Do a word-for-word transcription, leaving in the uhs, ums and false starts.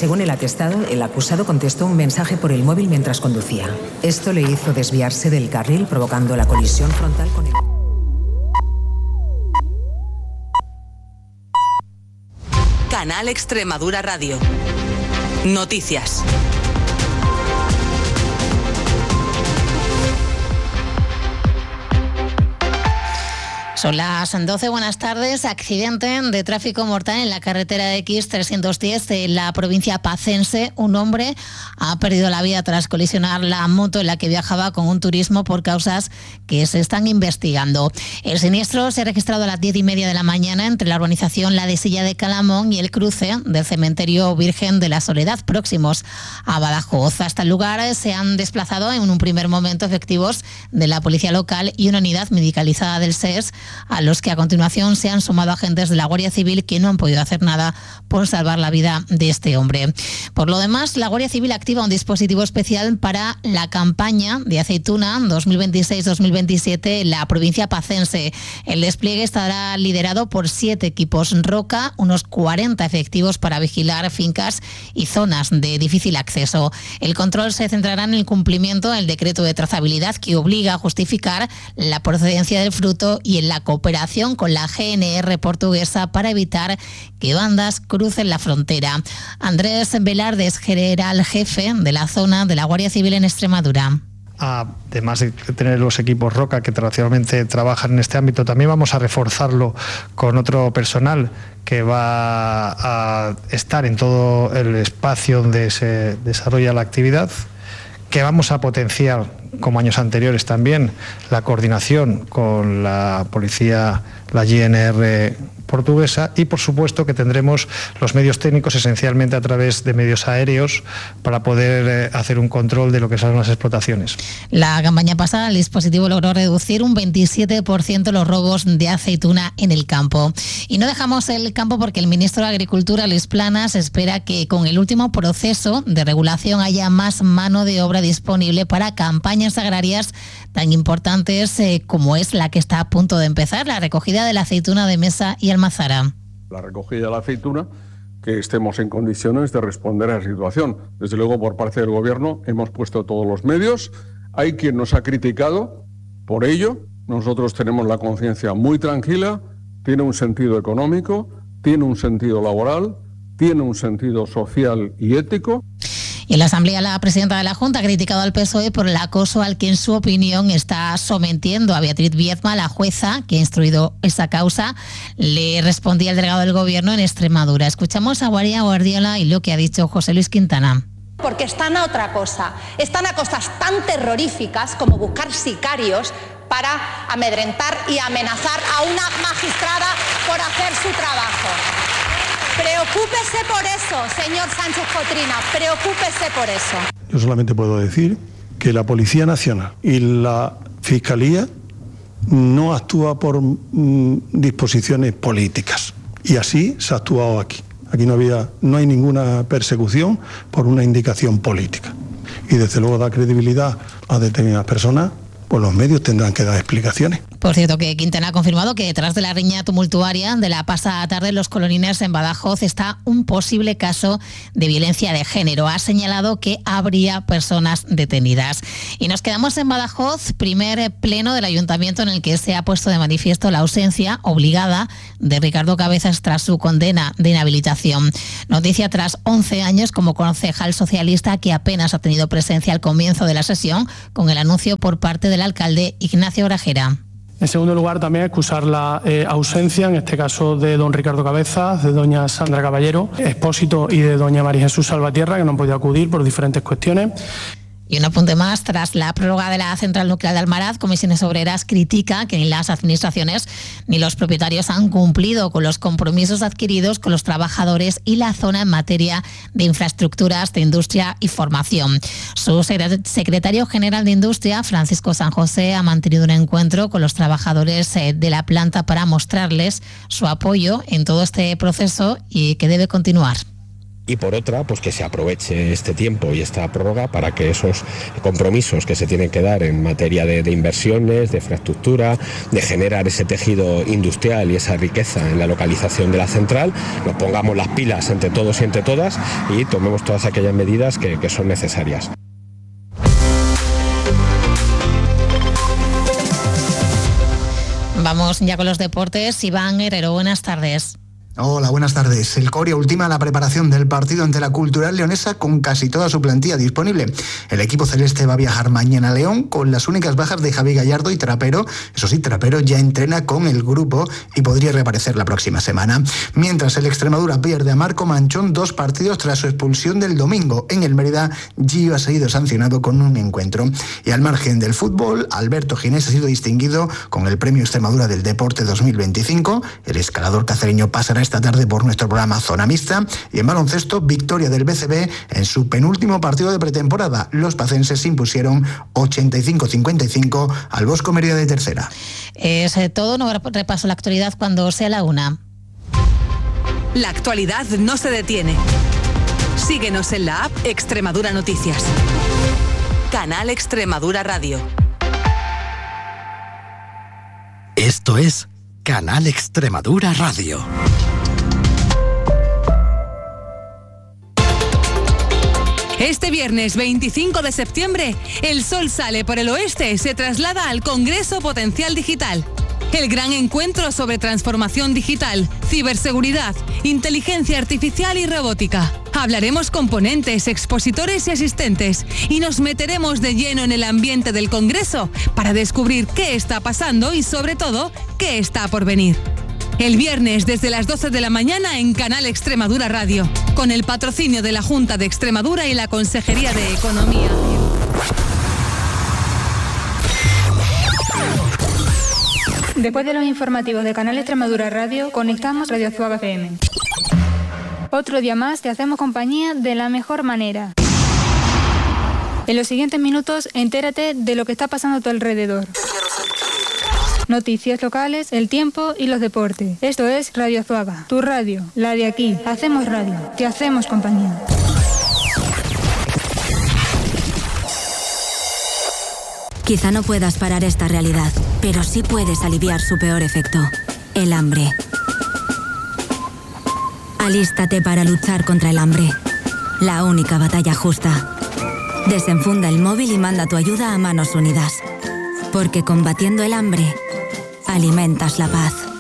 Según el atestado, el acusado contestó un mensaje por el móvil mientras conducía. Esto le hizo desviarse del carril, provocando la colisión frontal con el... Canal Extremadura Radio. Noticias. Son las doce, buenas tardes. Accidente de tráfico mortal en la carretera X trescientos diez de la provincia pacense. Un hombre ha perdido la vida tras colisionar la moto en la que viajaba con un turismo por causas que se están investigando. El siniestro se ha registrado a las diez y media de la mañana entre la urbanización La Desilla de Calamón y el cruce del cementerio Virgen de la Soledad, próximos a Badajoz. Hasta el lugar se han desplazado en un primer momento efectivos de la policía local y una unidad medicalizada del S E S, a los que a continuación se han sumado agentes de la Guardia Civil que no han podido hacer nada por salvar la vida de este hombre. Por lo demás, la Guardia Civil activa un dispositivo especial para la campaña de aceituna dos mil veintiséis dos mil veintisiete en la provincia pacense. El despliegue estará liderado por siete equipos Roca, unos cuarenta efectivos para vigilar fincas y zonas de difícil acceso. El control se centrará en el cumplimiento del decreto de trazabilidad que obliga a justificar la procedencia del fruto y en la cooperación con la G N R portuguesa para evitar que bandas crucen la frontera. Andrés Velarde, general jefe de la zona de la Guardia Civil en Extremadura. Además de tener los equipos Roca que tradicionalmente trabajan en este ámbito, también vamos a reforzarlo con otro personal que va a estar en todo el espacio donde se desarrolla la actividad, que vamos a potenciar, como años anteriores también, la coordinación con la policía, la G N R portuguesa, y por supuesto que tendremos los medios técnicos esencialmente a través de medios aéreos para poder eh, hacer un control de lo que son las explotaciones. La campaña pasada el dispositivo logró reducir un veintisiete por ciento los robos de aceituna en el campo. Y no dejamos el campo porque el ministro de Agricultura, Luis Planas, espera que con el último proceso de regulación haya más mano de obra disponible para campañas agrarias tan importantes eh, como es la que está a punto de empezar, la recogida de la aceituna de mesa y almazara. La recogida de la aceituna, que estemos en condiciones de responder a la situación. Desde luego, por parte del Gobierno hemos puesto todos los medios. Hay quien nos ha criticado por ello. Nosotros tenemos la conciencia muy tranquila. Tiene un sentido económico, tiene un sentido laboral, tiene un sentido social y ético. Y en la Asamblea, la presidenta de la Junta ha criticado al P S O E por el acoso al que, en su opinión, está sometiendo a Beatriz Viezma, la jueza que ha instruido esa causa. Le respondía el delegado del Gobierno en Extremadura. Escuchamos a Guardia Guardiola y lo que ha dicho José Luis Quintana. Porque están a otra cosa. Están a cosas tan terroríficas como buscar sicarios para amedrentar y amenazar a una magistrada por hacer su trabajo. Preocúpese por eso, señor Sánchez Cotrina, preocúpese por eso. Yo solamente puedo decir que la Policía Nacional y la Fiscalía no actúa por mm, disposiciones políticas. Y así se ha actuado aquí. Aquí no había, no hay ninguna persecución por una indicación política. Y desde luego da credibilidad a determinadas personas, pues los medios tendrán que dar explicaciones. Por cierto, que Quintana ha confirmado que detrás de la riña tumultuaria de la pasada tarde en Los Colonines en Badajoz está un posible caso de violencia de género. Ha señalado que habría personas detenidas. Y nos quedamos en Badajoz, primer pleno del ayuntamiento en el que se ha puesto de manifiesto la ausencia obligada de Ricardo Cabezas tras su condena de inhabilitación. Noticia tras once años como concejal socialista, que apenas ha tenido presencia al comienzo de la sesión con el anuncio por parte del alcalde Ignacio Grajera. En segundo lugar, también excusar la eh, ausencia, en este caso, de don Ricardo Cabezas, de doña Sandra Caballero, Expósito, y de doña María Jesús Salvatierra, que no han podido acudir por diferentes cuestiones. Y un apunte más, tras la prórroga de la central nuclear de Almaraz, Comisiones Obreras critica que ni las administraciones ni los propietarios han cumplido con los compromisos adquiridos con los trabajadores y la zona en materia de infraestructuras de industria y formación. Su secretario general de Industria, Francisco San José, ha mantenido un encuentro con los trabajadores de la planta para mostrarles su apoyo en todo este proceso y que debe continuar. y por otra, pues que se aproveche este tiempo y esta prórroga para que esos compromisos que se tienen que dar en materia de, de inversiones, de infraestructura, de generar ese tejido industrial y esa riqueza en la localización de la central, nos pongamos las pilas entre todos y entre todas y tomemos todas aquellas medidas que, que son necesarias. Vamos ya con los deportes. Iván Herrero, buenas tardes. Hola, buenas tardes. El Coria ultima la preparación del partido ante la Cultural Leonesa con casi toda su plantilla disponible. El equipo celeste va a viajar mañana a León con las únicas bajas de Javi Gallardo y Trapero. Eso sí, Trapero ya entrena con el grupo y podría reaparecer la próxima semana. Mientras el Extremadura pierde a Marco Manchón dos partidos tras su expulsión del domingo. En el Mérida, Gio ha sido sancionado con un encuentro. Y al margen del fútbol, Alberto Ginés ha sido distinguido con el Premio Extremadura del Deporte dos mil veinticinco. El escalador cacereño pasará esta tarde por nuestro programa Zona Mixta. Y en baloncesto, victoria del B C B en su penúltimo partido de pretemporada. Los pacenses impusieron ochenta y cinco a cincuenta y cinco al Bosco Mérida de tercera. Es todo, no repaso la actualidad cuando sea la una. La actualidad no se detiene. Síguenos en la app Extremadura Noticias. Canal Extremadura Radio. Esto es Canal Extremadura Radio. Este viernes veinticinco de septiembre, el sol sale por el oeste y se traslada al Congreso Potencial Digital. El gran encuentro sobre transformación digital, ciberseguridad, inteligencia artificial y robótica. Hablaremos con ponentes, expositores y asistentes y nos meteremos de lleno en el ambiente del Congreso para descubrir qué está pasando y sobre todo, qué está por venir. El viernes desde las doce de la mañana en Canal Extremadura Radio, con el patrocinio de la Junta de Extremadura y la Consejería de Economía. Después de los informativos de Canal Extremadura Radio, conectamos Radio Zuaga F M. Otro día más te hacemos compañía de la mejor manera. En los siguientes minutos, entérate de lo que está pasando a tu alrededor. Noticias locales, el tiempo y los deportes. Esto es Radio Zuaga, tu radio, la de aquí. Hacemos radio, te hacemos compañía. Quizá no puedas parar esta realidad, pero sí puedes aliviar su peor efecto, el hambre. Alístate para luchar contra el hambre. La única batalla justa. Desenfunda el móvil y manda tu ayuda a Manos Unidas. Porque combatiendo el hambre, alimentas la paz.